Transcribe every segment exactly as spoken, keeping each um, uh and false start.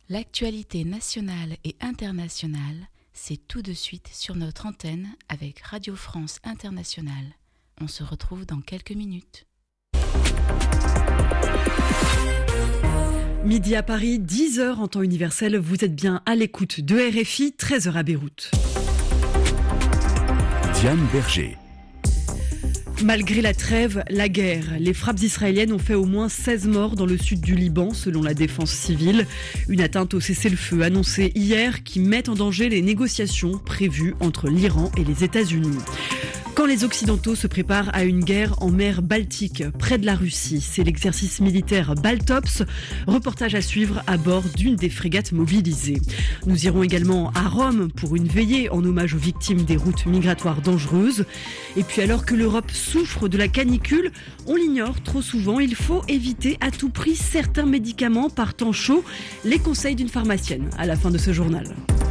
L'actualité nationale et internationale, c'est tout de suite sur notre antenne avec Radio France Internationale. On se retrouve dans quelques minutes. Midi à Paris, dix heures en temps universel, vous êtes bien à l'écoute de R F I, treize heures à Beyrouth. Diane Berger. Malgré la trêve, la guerre, les frappes israéliennes ont fait au moins seize morts dans le sud du Liban, selon la défense civile. Une atteinte au cessez-le-feu annoncée hier qui met en danger les négociations prévues entre l'Iran et les États-Unis. Quand les Occidentaux se préparent à une guerre en mer Baltique, près de la Russie, c'est l'exercice militaire Baltops. Reportage à suivre à bord d'une des frégates mobilisées. Nous irons également à Rome pour une veillée en hommage aux victimes des routes migratoires dangereuses. Et puis alors que l'Europe souffre de la canicule, on l'ignore trop souvent, il faut éviter à tout prix certains médicaments par temps chaud. Les conseils d'une pharmacienne à la fin de ce journal.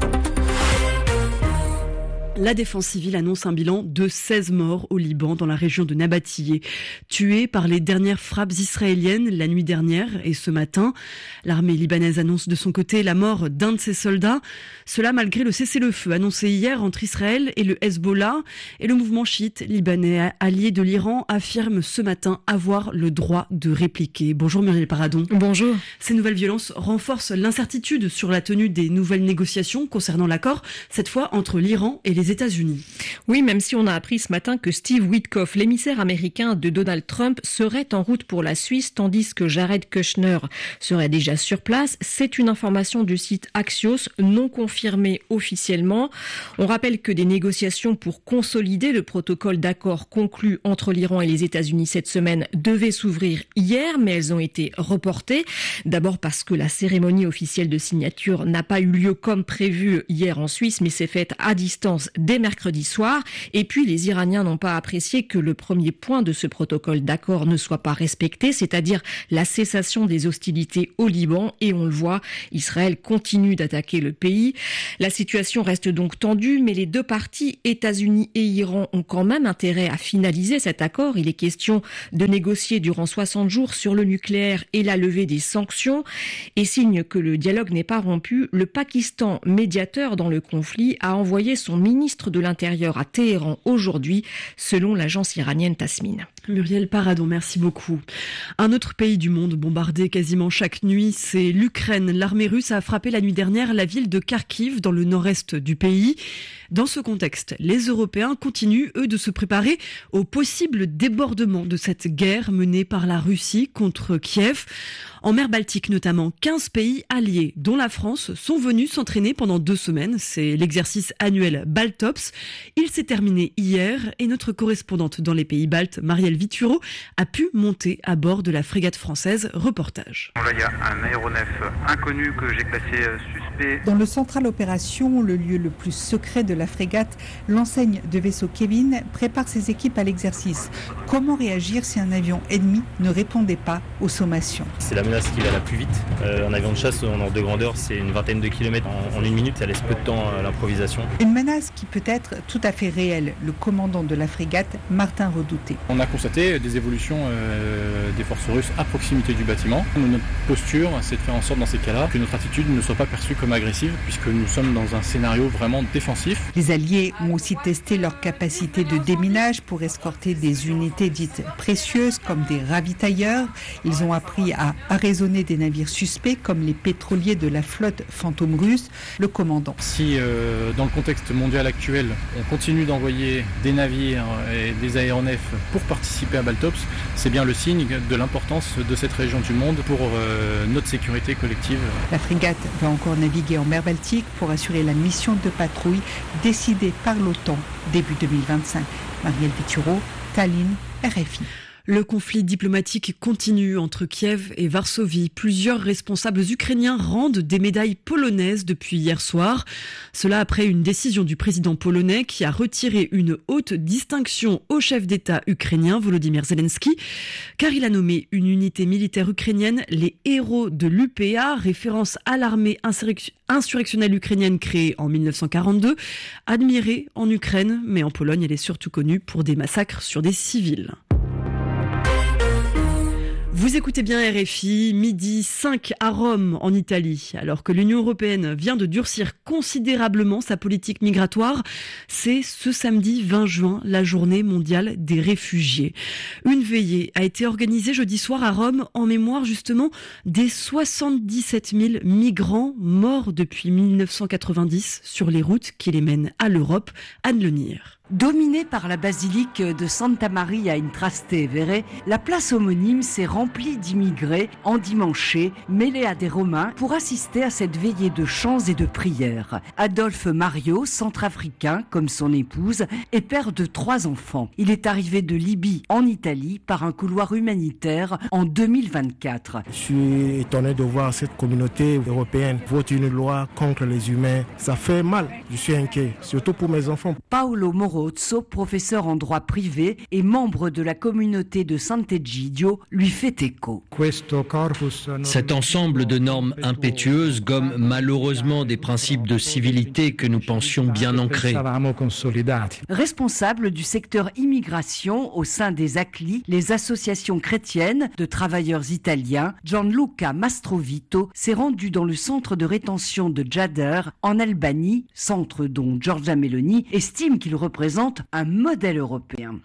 La défense civile annonce un bilan de seize morts au Liban dans la région de Nabatiyeh, tués par les dernières frappes israéliennes la nuit dernière et ce matin. L'armée libanaise annonce de son côté la mort d'un de ses soldats. Cela malgré le cessez-le-feu annoncé hier entre Israël et le Hezbollah. Et le mouvement chiite libanais allié de l'Iran affirme ce matin avoir le droit de répliquer. Bonjour Muriel Paradon. Bonjour. Ces nouvelles violences renforcent l'incertitude sur la tenue des nouvelles négociations concernant l'accord, cette fois entre l'Iran et les États-Unis. Oui, même si on a appris ce matin que Steve Witkoff, l'émissaire américain de Donald Trump, serait en route pour la Suisse, tandis que Jared Kushner serait déjà sur place. C'est une information du site Axios, non confirmée officiellement. On rappelle que des négociations pour consolider le protocole d'accord conclu entre l'Iran et les États-Unis cette semaine devaient s'ouvrir hier, mais elles ont été reportées. D'abord parce que la cérémonie officielle de signature n'a pas eu lieu comme prévu hier en Suisse, mais s'est faite à distance dès mercredi soir. Et puis, les Iraniens n'ont pas apprécié que le premier point de ce protocole d'accord ne soit pas respecté, c'est-à-dire la cessation des hostilités au Liban. Et on le voit, Israël continue d'attaquer le pays. La situation reste donc tendue, mais les deux parties, États-Unis et Iran, ont quand même intérêt à finaliser cet accord. Il est question de négocier durant soixante jours sur le nucléaire et la levée des sanctions. Et signe que le dialogue n'est pas rompu, le Pakistan, médiateur dans le conflit, a envoyé son ministre de l'Intérieur à Téhéran aujourd'hui, selon l'agence iranienne Tasmin. Muriel Paradon, merci beaucoup. Un autre pays du monde bombardé quasiment chaque nuit, c'est l'Ukraine. L'armée russe a frappé la nuit dernière la ville de Kharkiv, dans le nord-est du pays. Dans ce contexte, les Européens continuent, eux, de se préparer au possible débordement de cette guerre menée par la Russie contre Kiev. En mer Baltique notamment, quinze pays alliés, dont la France, sont venus s'entraîner pendant deux semaines. C'est l'exercice annuel Baltops. Il s'est terminé hier et notre correspondante dans les pays baltes, Marielle Vituro, a pu monter à bord de la frégate française. Reportage. Là, il y a un aéronef inconnu que j'ai classé suspect. Dans le central opération, le lieu le plus secret de la frégate, l'enseigne de vaisseau Kevin prépare ses équipes à l'exercice. Comment réagir si un avion ennemi ne répondait pas aux sommations ? C'est la menace qui va la plus vite. Euh, un avion de chasse en ordre de grandeur, c'est une vingtaine de kilomètres en, en une minute, ça laisse peu de temps à l'improvisation. Une menace qui peut être tout à fait réelle. Le commandant de la frégate, Martin Redouté. On a constaté des évolutions euh, des forces russes à proximité du bâtiment. Notre posture, c'est de faire en sorte dans ces cas-là que notre attitude ne soit pas perçue comme agressive, puisque nous sommes dans un scénario vraiment défensif. Les Alliés ont aussi testé leur capacité de déminage pour escorter des unités dites précieuses comme des ravitailleurs. Ils ont appris à arraisonner des navires suspects comme les pétroliers de la flotte fantôme russe. Le commandant. Si euh, dans le contexte mondial actuel, on continue d'envoyer des navires et des aéronefs pour participer à Baltops, c'est bien le signe de l'importance de cette région du monde pour euh, notre sécurité collective. La frégate va encore naviguer en mer Baltique pour assurer la mission de patrouille décidée par l'OTAN début deux mille vingt-cinq. Marielle Vituro, Tallinn, R F I. Le conflit diplomatique continue entre Kiev et Varsovie. Plusieurs responsables ukrainiens rendent des médailles polonaises depuis hier soir. Cela après une décision du président polonais qui a retiré une haute distinction au chef d'État ukrainien Volodymyr Zelensky, car il a nommé une unité militaire ukrainienne les héros de l'U P A, référence à l'armée insurrectionnelle ukrainienne créée en mille neuf cent quarante-deux, admirée en Ukraine, mais en Pologne elle est surtout connue pour des massacres sur des civils. Vous écoutez bien R F I, midi cinq à Rome, en Italie. Alors que l'Union européenne vient de durcir considérablement sa politique migratoire, c'est ce samedi vingt juin, la journée mondiale des réfugiés. Une veillée a été organisée jeudi soir à Rome en mémoire justement des soixante-dix-sept mille migrants morts depuis mille neuf cent quatre-vingt-dix sur les routes qui les mènent à l'Europe. Anne Lenir. Dominée par la basilique de Santa Maria in Trastevere, la place homonyme s'est remplie d'immigrés endimanchés, mêlés à des Romains, pour assister à cette veillée de chants et de prières. Adolphe Mario, centrafricain comme son épouse, est père de trois enfants. Il est arrivé de Libye en Italie par un couloir humanitaire en deux mille vingt-quatre. Je suis étonné de voir cette communauté européenne voter une loi contre les humains. Ça fait mal. Je suis inquiet, surtout pour mes enfants. Paolo Moro, professeur en droit privé et membre de la communauté de Sant'Egidio, lui fait écho. Cet ensemble de normes impétueuses gomme malheureusement des principes de civilité que nous pensions bien ancrés. Responsable du secteur immigration au sein des A C L I, les associations chrétiennes de travailleurs italiens, Gianluca Mastrovito s'est rendu dans le centre de rétention de Djader en Albanie, centre dont Giorgia Meloni estime qu'il représente un modèle européen.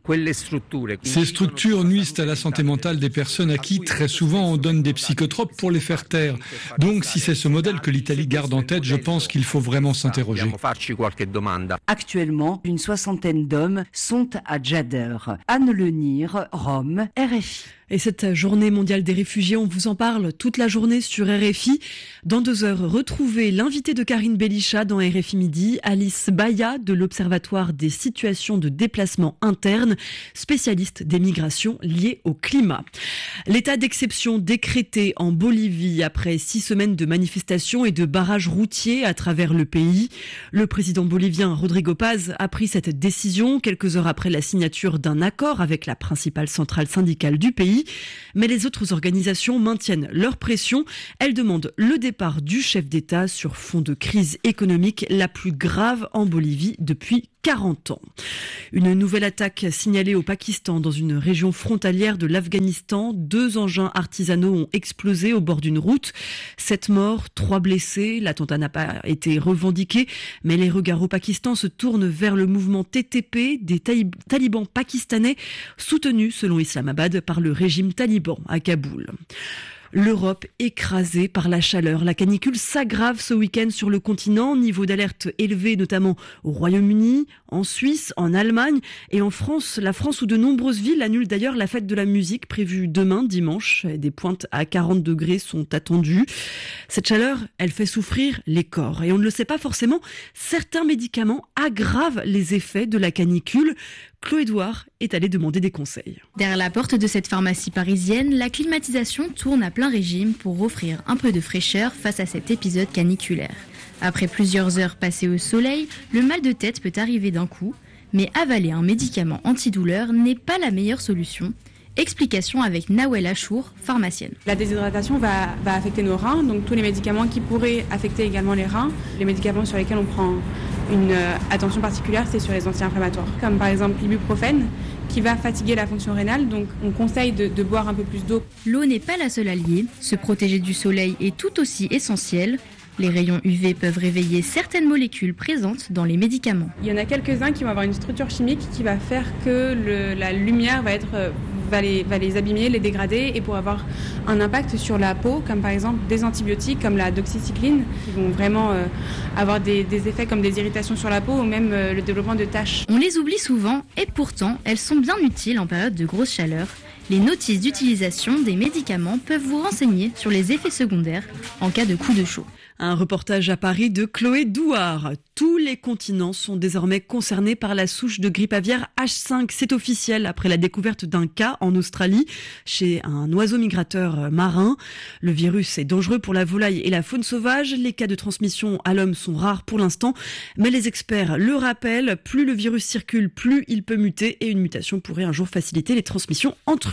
Ces structures nuisent à la santé mentale des personnes à qui, très souvent, on donne des psychotropes pour les faire taire. Donc, si c'est ce modèle que l'Italie garde en tête, je pense qu'il faut vraiment s'interroger. Actuellement, une soixantaine d'hommes sont à Djader. Anne Lenir, Rome, R F I. Et cette journée mondiale des réfugiés, on vous en parle toute la journée sur R F I. Dans deux heures, retrouvez l'invité de Karine Belichat dans R F I Midi, Alice Baya de l'Observatoire des situations de déplacement interne, spécialiste des migrations liées au climat. L'état d'exception décrété en Bolivie après six semaines de manifestations et de barrages routiers à travers le pays. Le président bolivien Rodrigo Paz a pris cette décision quelques heures après la signature d'un accord avec la principale centrale syndicale du pays. Mais les autres organisations maintiennent leur pression. Elles demandent le départ du chef d'État sur fond de crise économique la plus grave en Bolivie depuis quarante ans. Une nouvelle attaque signalée au Pakistan dans une région frontalière de l'Afghanistan. Deux engins artisanaux ont explosé au bord d'une route. Sept morts, trois blessés. L'attentat n'a pas été revendiqué, mais les regards au Pakistan se tournent vers le mouvement T T P des talibans pakistanais, soutenus selon Islamabad par le régime taliban à Kaboul. L'Europe écrasée par la chaleur. La canicule s'aggrave ce week-end sur le continent. Niveau d'alerte élevé notamment au Royaume-Uni, en Suisse, en Allemagne et en France. La France où de nombreuses villes annulent d'ailleurs la fête de la musique prévue demain dimanche. Des pointes à quarante degrés sont attendues. Cette chaleur, elle fait souffrir les corps. Et on ne le sait pas forcément, certains médicaments aggravent les effets de la canicule. Chloé Douard est allée demander des conseils. Derrière la porte de cette pharmacie parisienne, la climatisation tourne à plein régime pour offrir un peu de fraîcheur face à cet épisode caniculaire. Après plusieurs heures passées au soleil, le mal de tête peut arriver d'un coup, mais avaler un médicament antidouleur n'est pas la meilleure solution. Explication avec Nawel Achour, pharmacienne. La déshydratation va, va affecter nos reins, donc tous les médicaments qui pourraient affecter également les reins. Les médicaments sur lesquels on prend une euh, attention particulière, c'est sur les anti-inflammatoires, comme par exemple l'ibuprofène, qui va fatiguer la fonction rénale, donc on conseille de, de boire un peu plus d'eau. L'eau n'est pas la seule alliée, se protéger du soleil est tout aussi essentiel. Les rayons U V peuvent réveiller certaines molécules présentes dans les médicaments. Il y en a quelques-uns qui vont avoir une structure chimique qui va faire que le, la lumière va, être, va, les, va les abîmer, les dégrader et pour avoir un impact sur la peau, comme par exemple des antibiotiques comme la doxycycline, qui vont vraiment euh, avoir des, des effets comme des irritations sur la peau ou même euh, le développement de taches. On les oublie souvent et pourtant elles sont bien utiles en période de grosse chaleur. Les notices d'utilisation des médicaments peuvent vous renseigner sur les effets secondaires en cas de coup de chaud. Un reportage à Paris de Chloé Douard. Tous les continents sont désormais concernés par la souche de grippe aviaire H cinq. C'est officiel après la découverte d'un cas en Australie chez un oiseau migrateur marin. Le virus est dangereux pour la volaille et la faune sauvage. Les cas de transmission à l'homme sont rares pour l'instant, mais les experts le rappellent, plus le virus circule, plus il peut muter et une mutation pourrait un jour faciliter les transmissions entre humains.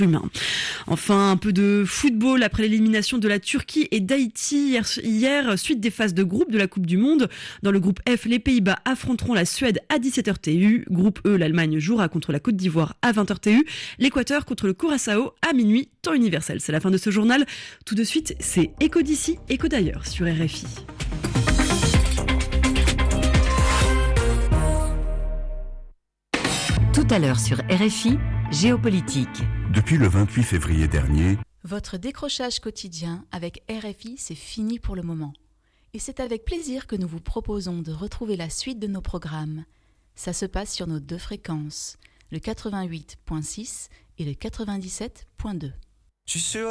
humain. Enfin, un peu de football après l'élimination de la Turquie et d'Haïti hier, hier, suite des phases de groupe de la Coupe du Monde. Dans le groupe F, les Pays-Bas affronteront la Suède à dix-sept heures T U. Groupe E, l'Allemagne jouera contre la Côte d'Ivoire à vingt heures T U. L'Équateur contre le Curaçao à minuit, temps universel. C'est la fin de ce journal. Tout de suite, c'est Écho d'ici, Écho d'ailleurs sur R F I. Tout à l'heure sur R F I, géopolitique. Depuis le vingt-huit février dernier, votre décrochage quotidien avec R F I, c'est fini pour le moment. Et c'est avec plaisir que nous vous proposons de retrouver la suite de nos programmes. Ça se passe sur nos deux fréquences, le quatre-vingt-huit virgule six et le quatre-vingt-dix-sept virgule deux.